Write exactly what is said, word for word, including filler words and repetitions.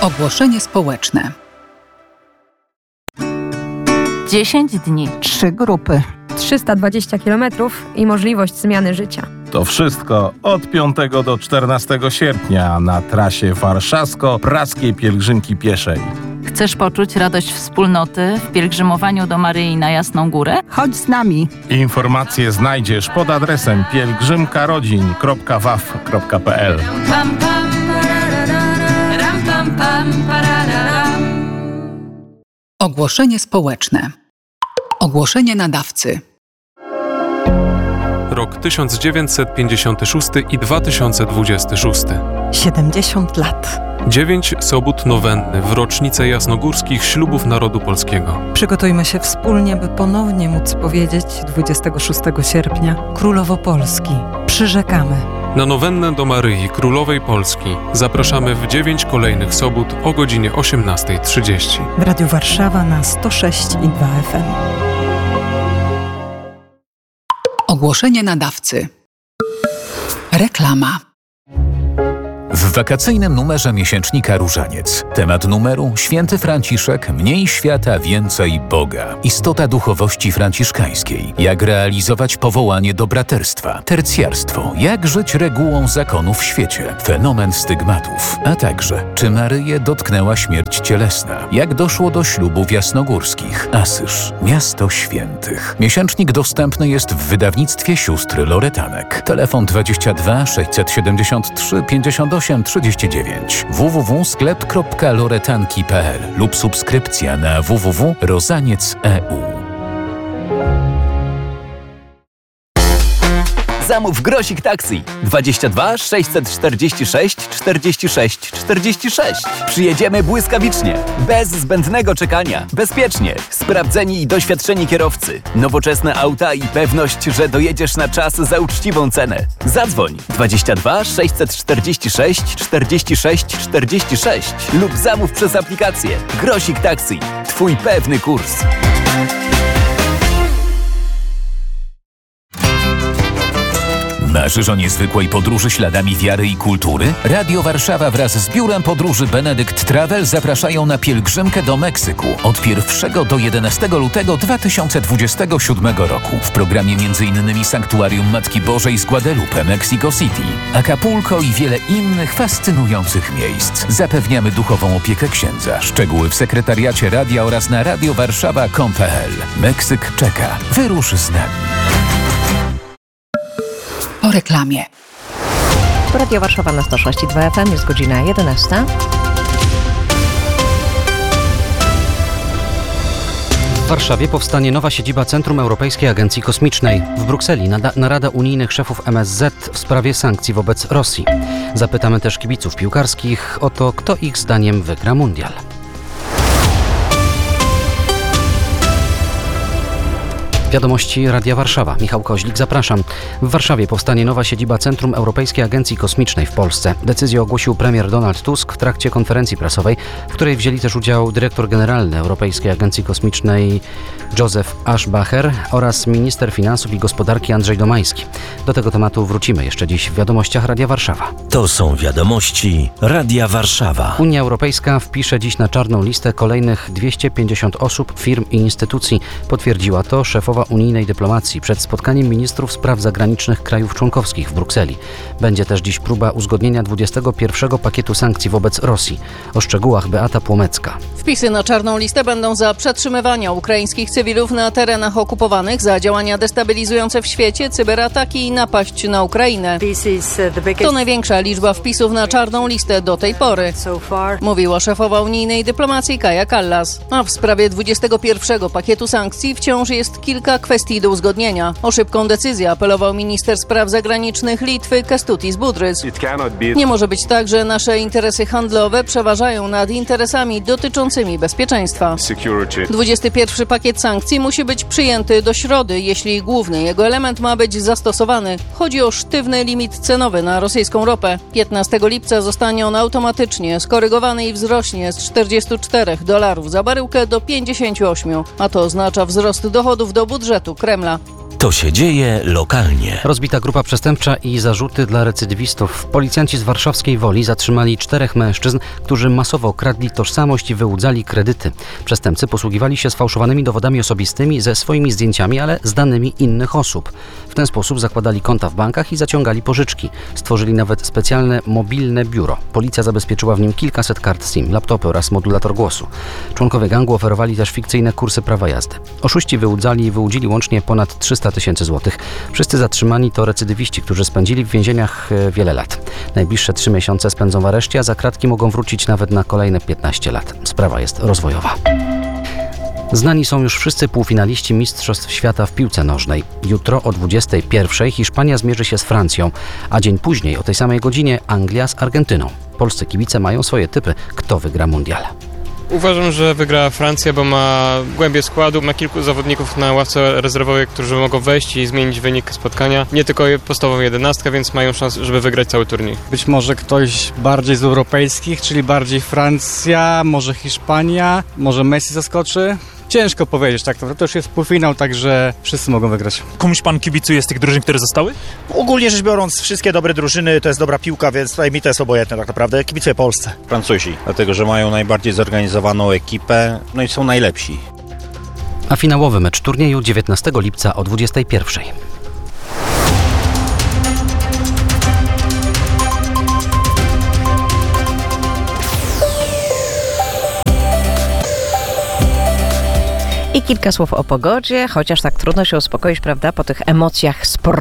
Ogłoszenie społeczne. dziesięć dni. Trzy grupy. trzysta dwadzieścia kilometrów i możliwość zmiany życia. To wszystko od piątego do czternastego sierpnia na trasie warszawsko-praskiej pielgrzymki pieszej. Chcesz poczuć radość wspólnoty w pielgrzymowaniu do Maryi na Jasną Górę? Chodź z nami. Informacje znajdziesz pod adresem pielgrzymkarodzin kropka w a f kropka p l. Ogłoszenie społeczne. Ogłoszenie nadawcy. Rok tysiąc dziewięćset pięćdziesiąty szósty i dwa tysiące dwudziesty szósty. siedemdziesiąt lat. Dziewięć sobót nowenny w rocznicę jasnogórskich ślubów narodu polskiego. Przygotujmy się wspólnie, by ponownie móc powiedzieć dwudziestego szóstego sierpnia Królowo Polski. Przyrzekamy. Na nowennę do Maryi Królowej Polski zapraszamy w dziewięć kolejnych sobót o godzinie osiemnasta trzydzieści. W Radiu Warszawa na sto sześć i dwa F M. Ogłoszenie nadawcy. Reklama. W wakacyjnym numerze miesięcznika Różaniec. Temat numeru: Święty Franciszek, mniej świata, więcej Boga. Istota duchowości franciszkańskiej. Jak realizować powołanie do braterstwa. Tercjarstwo. Jak żyć regułą zakonu w świecie. Fenomen stygmatów. A także, czy Maryję dotknęła śmierć cielesna. Jak doszło do ślubów jasnogórskich. Asyż. Miasto świętych. Miesięcznik dostępny jest w wydawnictwie sióstr Loretanek. Telefon dwadzieścia dwa sześćset siedemdziesiąt trzy pięćdziesiąt osiem trzydzieści dziewięć w w w kropka sklep kropka loretanki kropka p l lub subskrypcja na w w w kropka rozaniec kropka e u. Zamów Grosik Taxi dwadzieścia dwa sześćset czterdzieści sześć czterdzieści sześć czterdzieści sześć. Przyjedziemy błyskawicznie, bez zbędnego czekania, bezpiecznie, sprawdzeni i doświadczeni kierowcy, nowoczesne auta i pewność, że dojedziesz na czas za uczciwą cenę. Zadzwoń dwadzieścia dwa sześćset czterdzieści sześć czterdzieści sześć czterdzieści sześć lub zamów przez aplikację. Grosik Taxi. Twój pewny kurs. Marzysz o niezwykłej podróży śladami wiary i kultury? Radio Warszawa wraz z biurem podróży Benedict Travel zapraszają na pielgrzymkę do Meksyku od pierwszego do jedenastego lutego dwa tysiące dwudziestego siódmego roku. W programie m.in. Sanktuarium Matki Bożej z Guadalupe, Mexico City, Acapulco i wiele innych fascynujących miejsc. Zapewniamy duchową opiekę księdza. Szczegóły w sekretariacie radia oraz na radiowarszawa kropka com kropka p l. Meksyk czeka. Wyrusz z nami. Po reklamie. Radio Warszawa na sto sześć i dwa F M, jest godzina jedenasta. W Warszawie powstanie nowa siedziba Centrum Europejskiej Agencji Kosmicznej. W Brukseli nada, narada unijnych szefów M S Z w sprawie sankcji wobec Rosji. Zapytamy też kibiców piłkarskich o to, kto ich zdaniem wygra mundial. Wiadomości Radia Warszawa. Michał Koźlik, zapraszam. W Warszawie powstanie nowa siedziba Centrum Europejskiej Agencji Kosmicznej w Polsce. Decyzję ogłosił premier Donald Tusk w trakcie konferencji prasowej, w której wzięli też udział dyrektor generalny Europejskiej Agencji Kosmicznej Józef Aschbacher oraz minister finansów i gospodarki Andrzej Domański. Do tego tematu wrócimy jeszcze dziś w Wiadomościach Radia Warszawa. To są Wiadomości Radia Warszawa. Unia Europejska wpisze dziś na czarną listę kolejnych dwieście pięćdziesiąt osób, firm i instytucji. Potwierdziła to szefowa unijnej dyplomacji przed spotkaniem ministrów spraw zagranicznych krajów członkowskich w Brukseli. Będzie też dziś próba uzgodnienia dwudziestego pierwszego pakietu sankcji wobec Rosji. O szczegółach Beata Płomecka. Wpisy na czarną listę będą za przetrzymywania ukraińskich cywilów na terenach okupowanych, za działania destabilizujące w świecie, cyberataki i napaść na Ukrainę. To największa liczba wpisów na czarną listę do tej pory, mówiła szefowa unijnej dyplomacji Kaja Kallas. A w sprawie dwudziestego pierwszego pakietu sankcji wciąż jest kilka kwestii do uzgodnienia. O szybką decyzję apelował minister spraw zagranicznych Litwy Kęstutis Budrys. Nie może być tak, że nasze interesy handlowe przeważają nad interesami dotyczącymi bezpieczeństwa. dwudziesty pierwszy pakiet sankcji musi być przyjęty do środy, jeśli główny jego element ma być zastosowany. Chodzi o sztywny limit cenowy na rosyjską ropę. piętnastego lipca zostanie on automatycznie skorygowany i wzrośnie z czterdziestu czterech dolarów za baryłkę do pięćdziesięciu ośmiu, a to oznacza wzrost dochodów do budżetu Kremla. To się dzieje lokalnie. Rozbita grupa przestępcza i zarzuty dla recydywistów. Policjanci z warszawskiej Woli zatrzymali czterech mężczyzn, którzy masowo kradli tożsamość i wyłudzali kredyty. Przestępcy posługiwali się sfałszowanymi dowodami osobistymi ze swoimi zdjęciami, ale z danymi innych osób. W ten sposób zakładali konta w bankach i zaciągali pożyczki. Stworzyli nawet specjalne mobilne biuro. Policja zabezpieczyła w nim kilkaset kart SIM, laptopy oraz modulator głosu. Członkowie gangu oferowali też fikcyjne kursy prawa jazdy. Oszuści wyłudzali i wyłudzili łącznie ponad trzysta tysięcy złotych. Wszyscy zatrzymani to recydywiści, którzy spędzili w więzieniach wiele lat. Najbliższe trzy miesiące spędzą w areszcie, a za kratki mogą wrócić nawet na kolejne piętnaście lat. Sprawa jest rozwojowa. Znani są już wszyscy półfinaliści Mistrzostw Świata w piłce nożnej. Jutro o dwudziestej pierwszej Hiszpania zmierzy się z Francją, a dzień później o tej samej godzinie Anglia z Argentyną. Polscy kibice mają swoje typy, kto wygra mundial. Uważam, że wygra Francja, bo ma głębię składu, ma kilku zawodników na ławce rezerwowej, którzy mogą wejść i zmienić wynik spotkania. Nie tylko podstawową jedenastkę, więc mają szansę, żeby wygrać cały turniej. Być może ktoś bardziej z europejskich, czyli bardziej Francja, może Hiszpania, może Messi zaskoczy. Ciężko powiedzieć, tak naprawdę. To już jest półfinał, także wszyscy mogą wygrać. Komuś pan kibicuje z tych drużyn, które zostały? Ogólnie rzecz biorąc, wszystkie dobre drużyny, to jest dobra piłka, więc tutaj mi to jest obojętne tak naprawdę. Kibicuję Polsce. Francuzi, dlatego że mają najbardziej zorganizowaną ekipę, no i są najlepsi. A finałowy mecz turnieju dziewiętnastego lipca o dwudziestej pierwszej. I kilka słów o pogodzie, chociaż tak trudno się uspokoić, prawda, po tych emocjach sportowych.